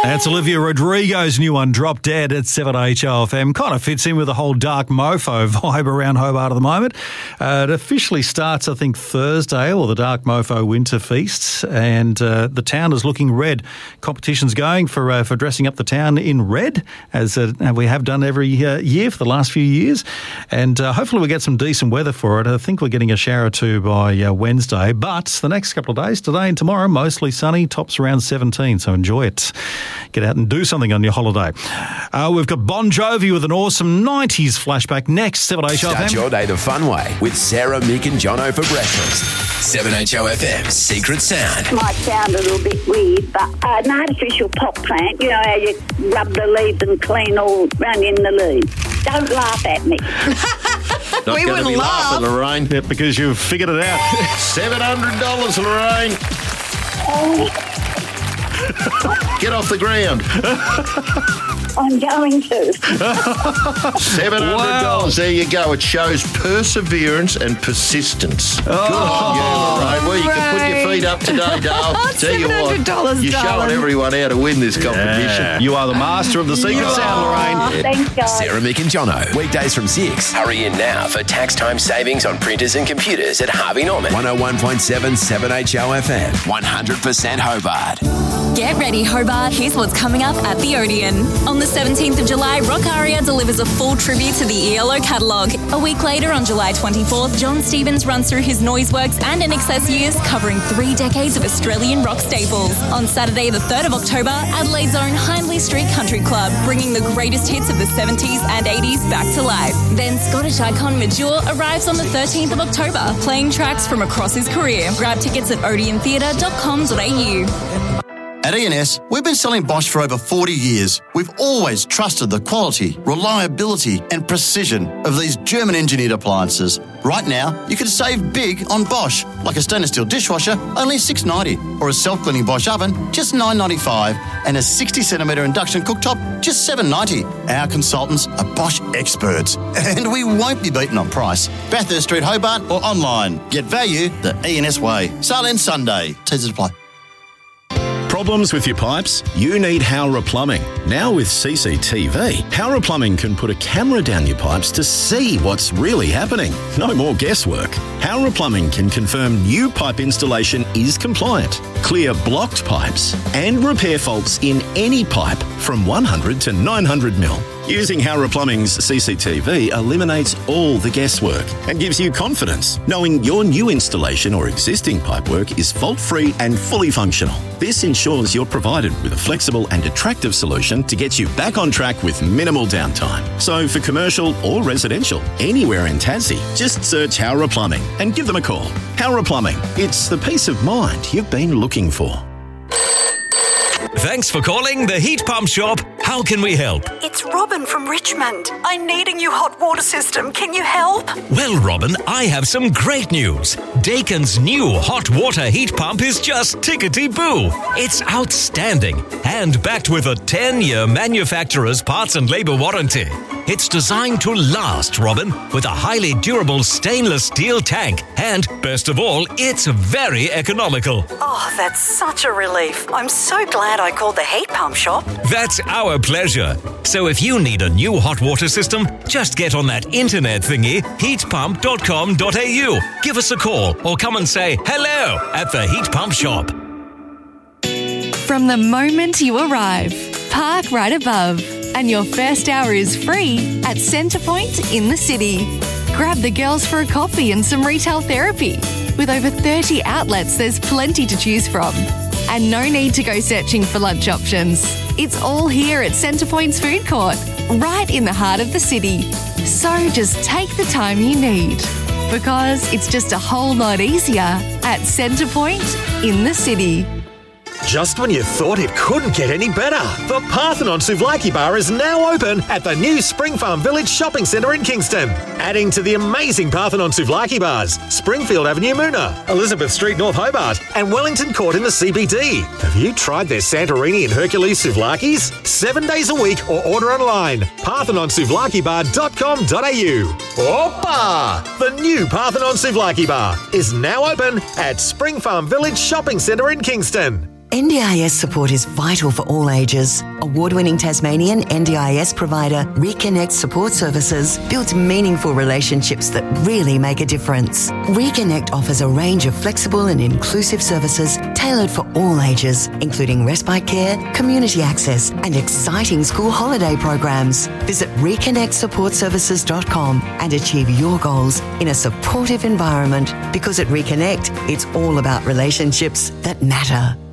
That's Olivia Rodrigo's new one, Drop Dead at 7HOFM. Kind of fits in with the whole Dark Mofo vibe around Hobart at the moment. It officially starts, I think, Thursday, or the Dark Mofo Winter Feast, and the town is looking red. Competition's going for dressing up the town in red, as we have done every year for the last few years, and hopefully we get some decent weather for it. I think we're getting a shower or two by Wednesday, but the next couple of days, today and tomorrow, mostly sunny, tops around 17, so enjoy it. Get out and do something on your holiday. We've got Bon Jovi with an awesome 90s flashback next. 7HOFM. Start your day the fun way with Sarah, Mick and Jono for breakfast. 7HOFM Secret Sound. Might sound a little bit weird, but an artificial pot plant, you know how you rub the leaves and clean all round in the leaves. Don't laugh at me. Not We going to wouldn't be laugh. laughing, Lorraine. Yeah, because you've figured it out. $700, Lorraine. Get off the ground. I'm going to. $700. Wow. There you go. It shows perseverance and persistence. Good on you, Lorraine. Well, you can put your feet up today, Dale. Tell you what, $700, you're showing darling. everyone how to win this competition. You are the master of the Secret Sound, Lorraine. Thanks, guys. Sarah, Mick and Jono. Weekdays from 6. Hurry in now for tax time savings on printers and computers at Harvey Norman. 101.7 7HOFM. 100% Hobart. Get ready, Hobart. Here's what's coming up at the Odeon. On the 17th of July, Rock Aria delivers a full tribute to the ELO catalogue. A week later, on July 24th, John Stevens runs through his Noiseworks and INXS years, covering 3 decades of Australian rock staples. On Saturday, the 3rd of October, Adelaide's own Hindley Street Country Club, bringing the greatest hits of the 70s and 80s back to life. Then Scottish icon Major arrives on the 13th of October, playing tracks from across his career. Grab tickets at odeontheatre.com.au. At ENS, we've been selling Bosch for over 40 years. We've always trusted the quality, reliability and precision of these German-engineered appliances. Right now, you can save big on Bosch, like a stainless steel dishwasher, only $6.90, or a self-cleaning Bosch oven, just $9.95, and a 60cm induction cooktop, just $7.90. Our consultants are Bosch experts, and we won't be beaten on price. Bathurst Street, Hobart, or online. Get value the ENS way. Sale ends Sunday. T's apply. Problems with your pipes? You need Howrah Plumbing. Now with CCTV, Howrah Plumbing can put a camera down your pipes to see what's really happening. No more guesswork. Howrah Plumbing can confirm new pipe installation is compliant, clear blocked pipes, and repair faults in any pipe from 100 to 900 mil. Using Howrah Plumbing's CCTV eliminates all the guesswork and gives you confidence knowing your new installation or existing pipework is fault-free and fully functional. This ensures you're provided with a flexible and attractive solution to get you back on track with minimal downtime. So for commercial or residential, anywhere in Tassie, just search Howrah Plumbing and give them a call. Howrah Plumbing, it's the peace of mind you've been looking for. Thanks for calling the Heat Pump Shop. How can we help? It's Robin from Richmond. I need a new hot water system. Can you help? Well, Robin, I have some great news. Dakin's new hot water heat pump is just tickety-boo. It's outstanding and backed with a 10-year manufacturer's parts and labour warranty. It's designed to last, Robin, with a highly durable stainless steel tank. And, best of all, it's very economical. Oh, that's such a relief. I'm so glad I called the heat pump shop. That's our pleasure. So if you need a new hot water system, just get on that internet thingy, heatpump.com.au. Give us a call or come and say hello at the Heat Pump Shop. From the moment you arrive, park right above, and your first hour is free at Centrepoint in the city. Grab the girls for a coffee and some retail therapy. With over 30 outlets, there's plenty to choose from. And no need to go searching for lunch options. It's all here at Centrepoint's food court, right in the heart of the city. So just take the time you need, because it's just a whole lot easier at Centrepoint in the city. Just when you thought it couldn't get any better, the Parthenon Souvlaki Bar is now open at the new Spring Farm Village Shopping Centre in Kingston. Adding to the amazing Parthenon Souvlaki Bars, Springfield Avenue Moona, Elizabeth Street North Hobart and Wellington Court in the CBD. Have you tried their Santorini and Hercules Souvlakis? 7 days a week or order online. ParthenonSouvlakiBar.com.au. Opa! The new Parthenon Souvlaki Bar is now open at Spring Farm Village Shopping Centre in Kingston. NDIS support is vital for all ages. Award-winning Tasmanian NDIS provider Reconnect Support Services builds meaningful relationships that really make a difference. Reconnect offers a range of flexible and inclusive services tailored for all ages, including respite care, community access, and exciting school holiday programs. Visit reconnectsupportservices.com and achieve your goals in a supportive environment, because at Reconnect, it's all about relationships that matter.